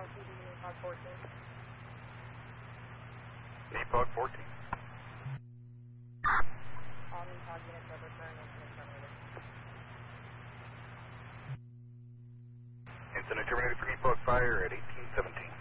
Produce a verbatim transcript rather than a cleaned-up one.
Nepog fourteen. Incident terminated for Nepog fire at eighteen seventeen.